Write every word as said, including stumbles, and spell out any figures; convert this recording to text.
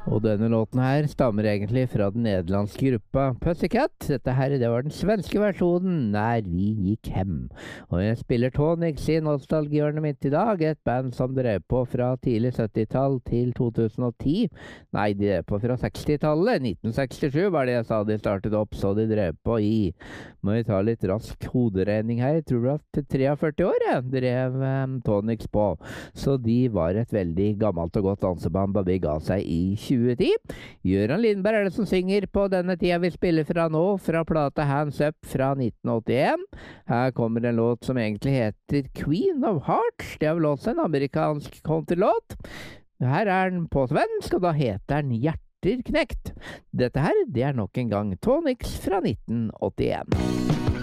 Og denne låten her stammer egentlig fra den nederlandske gruppa Pussycat. Dette her, det var den svenske versjonen, Når vi gikk hem. Og jeg spiller Tonics i nostalgihjørnet mitt i dag, et band som drev på fra tidlig syttitall til to tusen og ti. Nei, de drev på fra sekstitallet. nitten sekstisju var det jeg sa de startet opp, så de drev på i. Må vi ta litt rask hoderegning her. Jeg tror at førtitre år jeg drev um, Tonics på. Så de var et veldig gammelt og godt danseband da de ga seg i tjue ti. Jøran Lindberg er det som synger på denne tida vi spiller fra nå, fra plata Hands Up fra nitten åttien. Her kommer en låt som egentlig heter Queen of Hearts. Det er vel også en amerikansk countrylåt. Her er den på svensk, og da heter den Hjerter knekt. Dette her, det er nok en gang Tonics fra nitten åttien.